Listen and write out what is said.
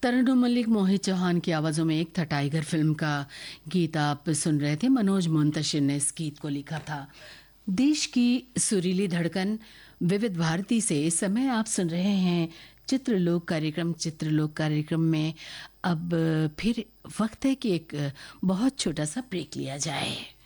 तरन्नुम मलिक, मोहित चौहान की आवाज़ों में एक था टाइगर फिल्म का गीत आप सुन रहे थे। मनोज मुंतशिर ने इस गीत को लिखा था। देश की सुरीली धड़कन विविध भारती से इस समय आप सुन रहे हैं चित्रलोक कार्यक्रम। चित्रलोक कार्यक्रम में अब फिर वक्त है कि एक बहुत छोटा सा ब्रेक लिया जाए।